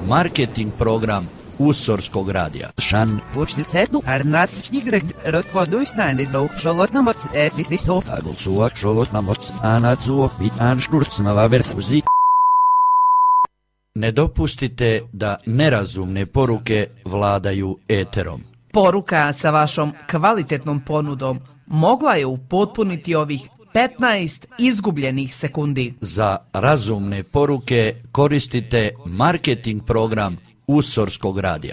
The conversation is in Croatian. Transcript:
marketing program Usorskog radija. Shan Počticetu arnatsnigret rotvoduisnani do šolotnamoc etnisov. Agolsuak šolotnamoc anacuov i anšturcnava verfuzi. Ne dopustite da nerazumne poruke vladaju eterom. Poruka sa vašom kvalitetnom ponudom mogla je upotpuniti ovih 15 izgubljenih sekundi. Za razumne poruke koristite marketing program Usorskog radija.